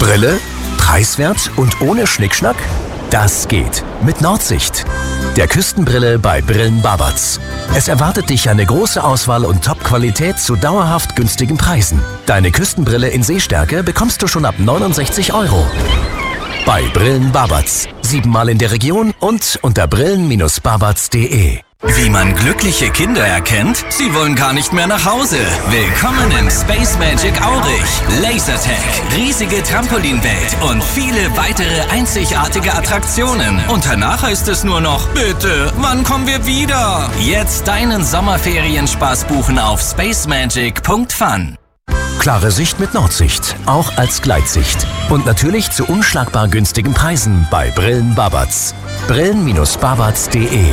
Brille? Preiswert und ohne Schnickschnack? Das geht mit Nordsicht, der Küstenbrille bei Brillen Babatz. Es erwartet dich eine große Auswahl und Top-Qualität zu dauerhaft günstigen Preisen. Deine Küstenbrille in Sehstärke bekommst du schon ab 69 €. Bei Brillen Babatz. 7-mal in der Region und unter brillen-babatz.de. Wie man glückliche Kinder erkennt? Sie wollen gar nicht mehr nach Hause. Willkommen im Space Magic Aurich. Lasertag, riesige Trampolinwelt und viele weitere einzigartige Attraktionen. Und danach heißt es nur noch, bitte, wann kommen wir wieder? Jetzt deinen Sommerferienspaß buchen auf spacemagic.fun. Klare Sicht mit Nordsicht, auch als Gleitsicht. Und natürlich zu unschlagbar günstigen Preisen bei Brillen Babatz. Brillen-babatz.de.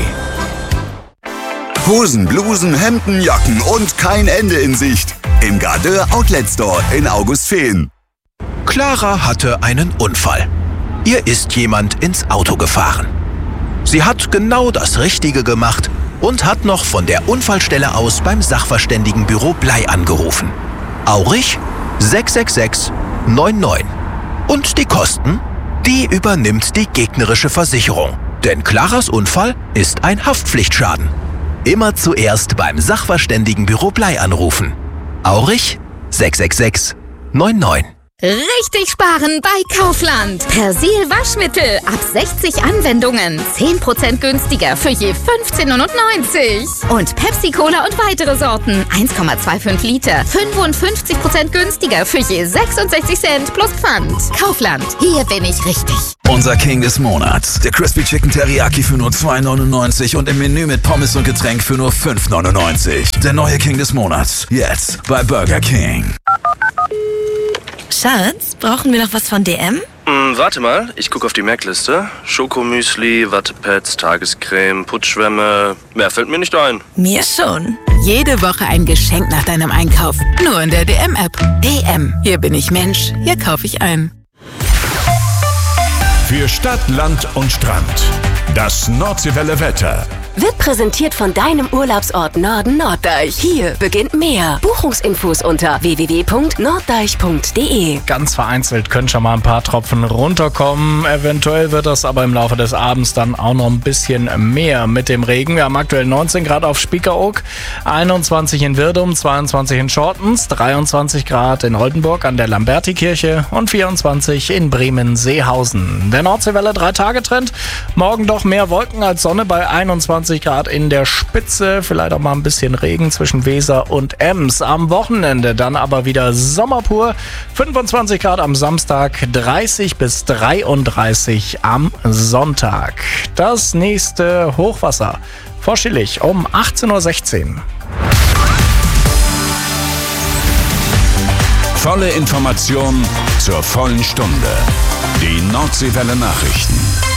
Hosen, Blusen, Hemden, Jacken und kein Ende in Sicht. Im Gardeur Outlet Store in Augustfehn. Clara hatte einen Unfall. Ihr ist jemand ins Auto gefahren. Sie hat genau das Richtige gemacht und hat noch von der Unfallstelle aus beim Sachverständigenbüro Blei angerufen. Aurich 666 99. Und die Kosten? Die übernimmt die gegnerische Versicherung. Denn Claras Unfall ist ein Haftpflichtschaden. Immer zuerst beim Sachverständigenbüro Blei anrufen. Aurich 666 99. Richtig sparen bei Kaufland. Persil Waschmittel ab 60 Anwendungen. 10% günstiger für je 15,99 €. Und Pepsi Cola und weitere Sorten. 1,25 Liter. 55% günstiger für je 66 Cent plus Pfand. Kaufland. Hier bin ich richtig. Unser King des Monats. Der Crispy Chicken Teriyaki für nur 2,99 € und im Menü mit Pommes und Getränk für nur 5,99 €. Der neue King des Monats. Jetzt bei Burger King. Schatz, brauchen wir noch was von DM? Warte mal, ich gucke auf die Merkliste. Schokomüsli, Wattepads, Tagescreme, Putzschwämme. Mehr fällt mir nicht ein. Mir schon. Jede Woche ein Geschenk nach deinem Einkauf. Nur in der DM-App. DM. Hier bin ich Mensch. Hier kaufe ich ein. Für Stadt, Land und Strand. Das Nordseewelle Wetter. Wird präsentiert von deinem Urlaubsort Norden Norddeich. Hier beginnt mehr. Buchungsinfos unter www.norddeich.de. Ganz vereinzelt können schon mal ein paar Tropfen runterkommen. Eventuell wird das aber im Laufe des Abends dann auch noch ein bisschen mehr mit dem Regen. Wir haben aktuell 19 Grad auf Spiekeroog, 21 in Wirdum, 22 in Schortens, 23 Grad in Oldenburg an der Lambertikirche und 24 in Bremen-Seehausen. Der Nordseewelle 3-Tage-Trend. Morgen doch mehr Wolken als Sonne bei 21 Grad in der Spitze, vielleicht auch mal ein bisschen Regen zwischen Weser und Ems. Am Wochenende dann aber wieder sommerpur, 25 Grad am Samstag, 30 bis 33 am Sonntag. Das nächste Hochwasser vor Schillig um 18:16 Uhr. Volle Information zur vollen Stunde. Die Nordseewelle Nachrichten.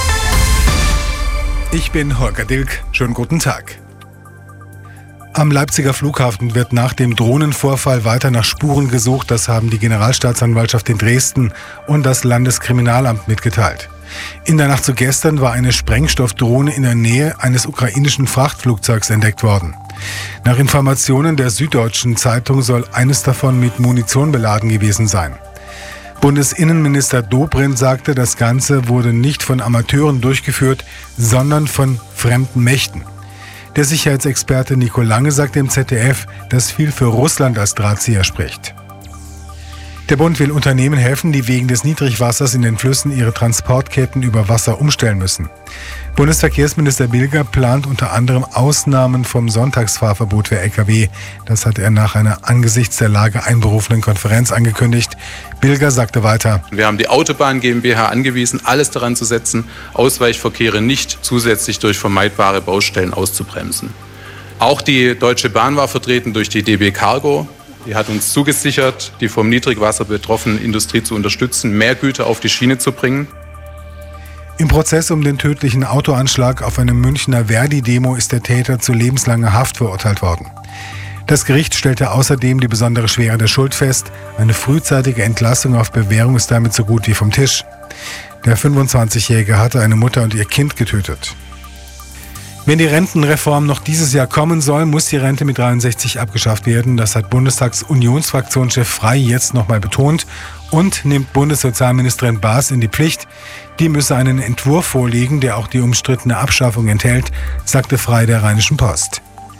Ich bin Holger Dilk. Schönen guten Tag. Am Leipziger Flughafen wird nach dem Drohnenvorfall weiter nach Spuren gesucht. Das haben die Generalstaatsanwaltschaft in Dresden und das Landeskriminalamt mitgeteilt. In der Nacht zu gestern war eine Sprengstoffdrohne in der Nähe eines ukrainischen Frachtflugzeugs entdeckt worden. Nach Informationen der Süddeutschen Zeitung soll eines davon mit Munition beladen gewesen sein. Bundesinnenminister Dobrindt sagte, das Ganze wurde nicht von Amateuren durchgeführt, sondern von fremden Mächten. Der Sicherheitsexperte Nico Lange sagte im ZDF, dass viel für Russland als Drahtzieher spricht. Der Bund will Unternehmen helfen, die wegen des Niedrigwassers in den Flüssen ihre Transportketten über Wasser umstellen müssen. Bundesverkehrsminister Bilger plant unter anderem Ausnahmen vom Sonntagsfahrverbot für Lkw. Das hat er nach einer angesichts der Lage einberufenen Konferenz angekündigt. Bilger sagte weiter: Wir haben die Autobahn GmbH angewiesen, alles daran zu setzen, Ausweichverkehre nicht zusätzlich durch vermeidbare Baustellen auszubremsen. Auch die Deutsche Bahn war vertreten durch die DB Cargo. Die hat uns zugesichert, die vom Niedrigwasser betroffene Industrie zu unterstützen, mehr Güter auf die Schiene zu bringen. Im Prozess um den tödlichen Autoanschlag auf einer Münchner Verdi-Demo ist der Täter zu lebenslanger Haft verurteilt worden. Das Gericht stellte außerdem die besondere Schwere der Schuld fest. Eine frühzeitige Entlassung auf Bewährung ist damit so gut wie vom Tisch. Der 25-Jährige hatte eine Mutter und ihr Kind getötet. Wenn die Rentenreform noch dieses Jahr kommen soll, muss die Rente mit 63 abgeschafft werden. Das hat Bundestags-Unionsfraktionschef Frey jetzt nochmal betont und nimmt Bundessozialministerin Baas in die Pflicht. Die müsse einen Entwurf vorlegen, der auch die umstrittene Abschaffung enthält, sagte Frey der Rheinischen Post.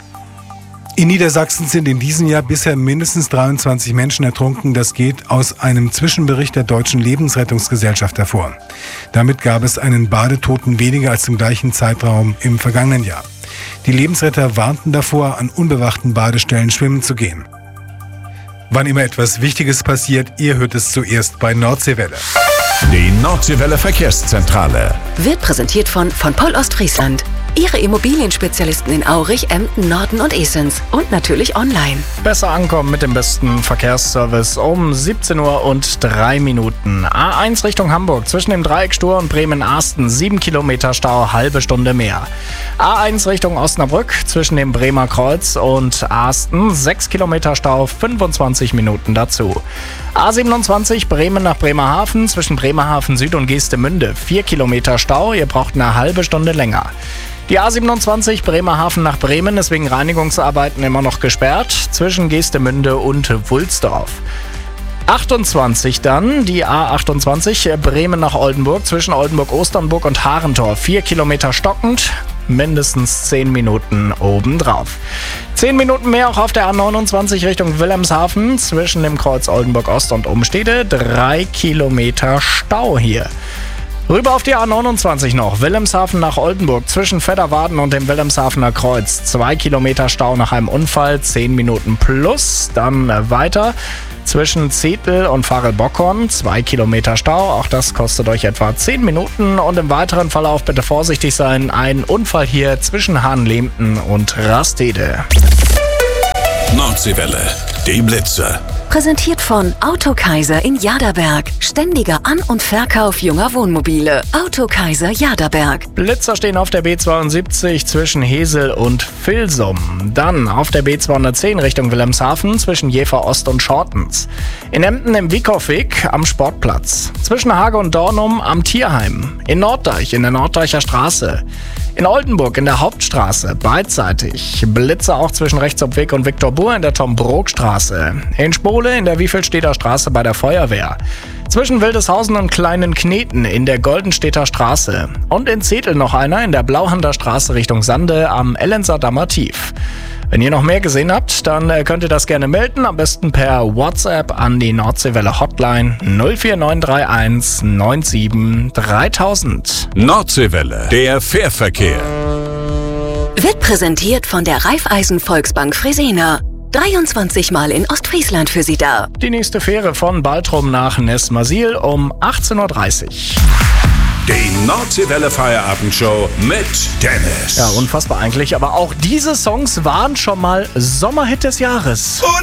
In Niedersachsen sind in diesem Jahr bisher mindestens 23 Menschen ertrunken. Das geht aus einem Zwischenbericht der Deutschen Lebensrettungsgesellschaft hervor. Damit gab es einen Badetoten weniger als im gleichen Zeitraum im vergangenen Jahr. Die Lebensretter warnten davor, an unbewachten Badestellen schwimmen zu gehen. Wann immer etwas Wichtiges passiert, ihr hört es zuerst bei Nordseewelle. Die Nordseewelle Verkehrszentrale Wird präsentiert von Poll Ostfriesland. Ihre Immobilienspezialisten in Aurich, Emden, Norden und Esens. Und natürlich online. Besser ankommen mit dem besten Verkehrsservice um 17 Uhr und 3 Minuten. A1 Richtung Hamburg zwischen dem Dreieck Stur und Bremen-Arsten 7 Kilometer Stau, halbe Stunde mehr. A1 Richtung Osnabrück zwischen dem Bremer Kreuz und Arsten 6 Kilometer Stau, 25 Minuten dazu. A27 Bremen nach Bremerhaven zwischen Bremerhaven Süd und Geestemünde 4 Kilometer Stau, ihr braucht eine halbe Stunde länger. Die A27 Bremerhaven nach Bremen ist wegen Reinigungsarbeiten immer noch gesperrt zwischen Geestemünde und Wulsdorf. 28 dann, die A28 Bremen nach Oldenburg zwischen Oldenburg-Osternburg und Harentor 4 Kilometer stockend, mindestens 10 Minuten obendrauf. 10 Minuten mehr auch auf der A29 Richtung Wilhelmshaven zwischen dem Kreuz Oldenburg-Ost und Umstede, 3 Kilometer Stau hier. Rüber auf die A29 noch, Wilhelmshaven nach Oldenburg zwischen Vedderwaden und dem Wilhelmshavener Kreuz. 2 Kilometer Stau nach einem Unfall, 10 Minuten plus. Dann weiter zwischen Zetel und Varel-Bockhorn, 2 Kilometer Stau. Auch das kostet euch etwa 10 Minuten. Und im weiteren Verlauf bitte vorsichtig sein. Ein Unfall hier zwischen Hahnlehmten und Rastede. Nordseewelle, die Blitzer. Präsentiert von Autokaiser in Jaderberg. Ständiger An- und Verkauf junger Wohnmobile. Autokaiser Jaderberg. Blitzer stehen auf der B72 zwischen Hesel und Vilsum. Dann auf der B210 Richtung Wilhelmshaven zwischen Jever Ost und Schortens. In Emden im Wiekow-Weg am Sportplatz. Zwischen Hage und Dornum am Tierheim. In Norddeich in der Norddeicher Straße. In Oldenburg in der Hauptstraße, beidseitig. Blitzer auch zwischen Rechtsobweg und Viktor Buhr in der Tom-Brook-Straße. In Spole in der Wiefelstedter Straße bei der Feuerwehr. Zwischen Wildeshausen und Kleinen Kneten in der Goldenstädter Straße. Und in Zetel noch einer in der Blauhander Straße Richtung Sande am Ellenser Dammer Tief. Wenn ihr noch mehr gesehen habt, dann könnt ihr das gerne melden. Am besten per WhatsApp an die Nordseewelle Hotline 04931 97 3000. Nordseewelle, der Fährverkehr. Wird präsentiert von der Raiffeisen Volksbank Fresenier. 23 Mal in Ostfriesland für Sie da. Die nächste Fähre von Baltrum nach Nesmasil um 18.30 Uhr. Die Nordseewelle Feierabendshow mit Dennis. Ja, unfassbar eigentlich, aber auch diese Songs waren schon mal Sommerhit des Jahres.